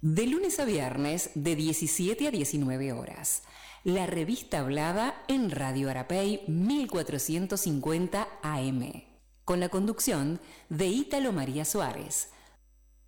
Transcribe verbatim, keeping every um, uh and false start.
De lunes a viernes, de diecisiete a diecinueve horas. La revista hablada en Radio Arapey mil cuatrocientos cincuenta A M. Con la conducción de Ítalo María Suárez.